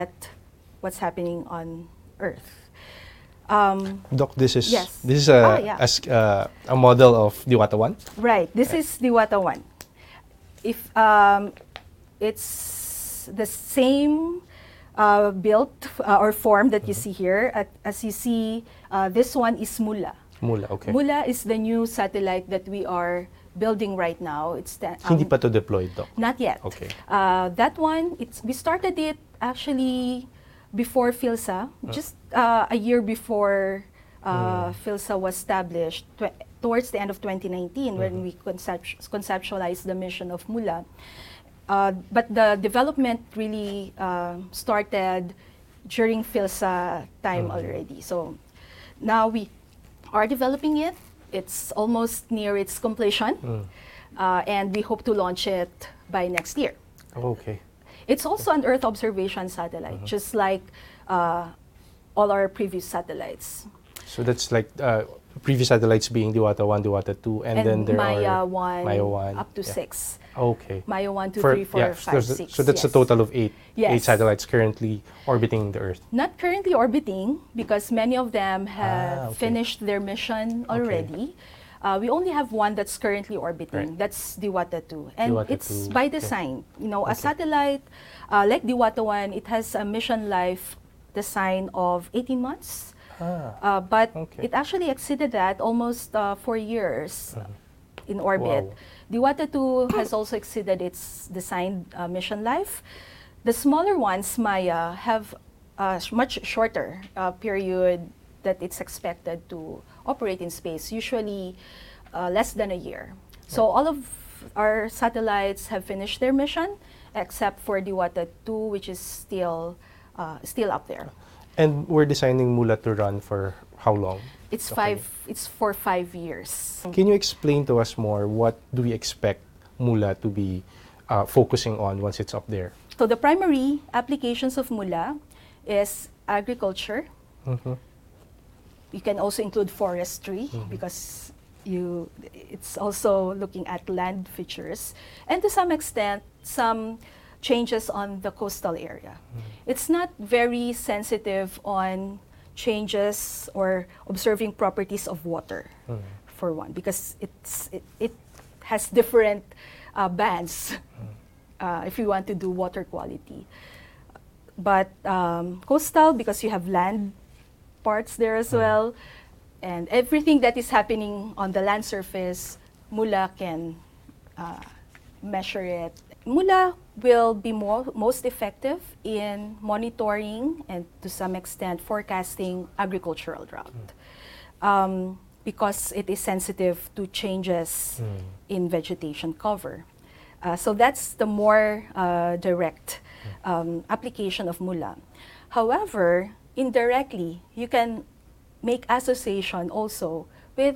what's happening on Earth. Doc, this is Yes. this is a model of Diwata 1? Right. This is Diwata 1. If it's the same built or form that you see here. As you see, this one is Mula. Mula, okay. Mula is the new satellite that we are building right now. It's Hindi pa to deployed, Doc? Not yet. Okay. That one, we started it actually before PhilSA, just a year before PhilSA was established, towards the end of 2019, when we conceptualized the mission of Mula. But the development really started during PhilSA time already. So now we are developing it. It's almost near its completion. And we hope to launch it by next year. Okay. It's also an Earth observation satellite, just like all our previous satellites. So that's like previous satellites being Diwata 1, Diwata 2, and then there Maya are 1, Maya 1 up to 6. Okay. Maya 1, 2, 3, 4, 5, 6. So that's a total of 8. Yes. 8 satellites currently orbiting the Earth. Not currently orbiting, because many of them have finished their mission already. We only have one that's currently orbiting. That's Diwata 2. And Diwata it's 2, by design. You know, a satellite like Diwata 1, it has a mission life design of 18 months. But it actually exceeded that almost 4 years in orbit. Wow. Diwata 2 has also exceeded its designed mission life. The smaller ones, Maya, have a much shorter period that it's expected to operate in space, usually less than a year. So all of our satellites have finished their mission, except for Diwata 2, which is still up there. And we're designing Mula to run for how long? It's for 5 years. Can you explain to us more what do we expect Mula to be focusing on once it's up there? So the primary applications of Mula is agriculture. You can also include forestry, because it's also looking at land features, and to some extent some changes on the coastal area. It's not very sensitive on changes or observing properties of water, for one, because it has different bands if you want to do water quality. But coastal, because you have land parts there as well, and everything that is happening on the land surface, Mula can measure it. Mula will be most effective in monitoring and to some extent forecasting agricultural drought, because it is sensitive to changes in vegetation cover. So that's the more direct application of Mula. However, indirectly, you can make association also with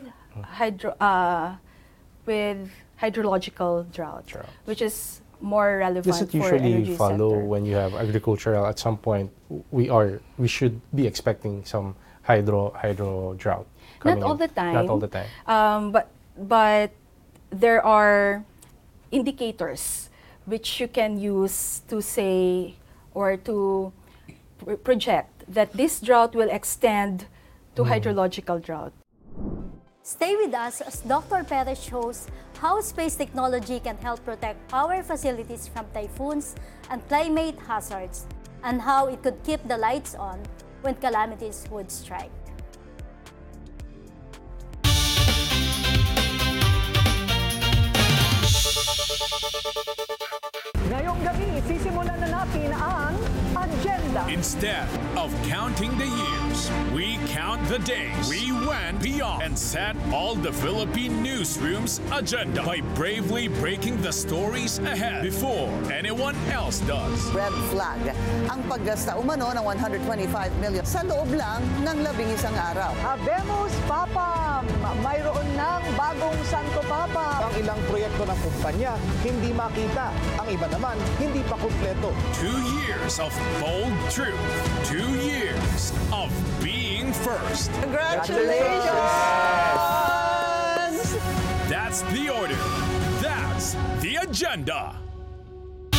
hydrological drought, which is more relevant Does it for usually energy follow sector. when you have agricultural at some point? We should be expecting some hydro drought. Not all the time. Not all the time. But there are indicators which you can use to say or to project that this drought will extend to hydrological drought. Stay with us as Dr. Perez shows how space technology can help protect power facilities from typhoons and climate hazards, and how it could keep the lights on when calamities would strike. Ngayong gabi, sisimulan na natin ang agenda. Instead of counting the years, we count the days. We went beyond and set all the Philippine newsroom's agenda by bravely breaking the stories ahead before anyone else does. Red flag ang paggasta umano ng 125 million sa loob lang ng 11 araw. Habemos Papam! Mayroon ng bagong Santo Papa. Ang ilang proyekto ng kumpanya hindi makita. Ang iba naman hindi pa kumpleto. 2 years of bold truth. 2 years of being first. Congratulations! That's the order. That's the agenda.